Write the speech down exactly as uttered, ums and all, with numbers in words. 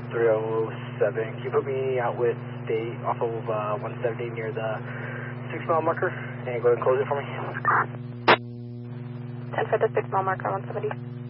three oh seven. Can you put me out with state off of uh, one seventy near the six mile marker? And go ahead and close it for me. ten for the six mile marker, one seventy.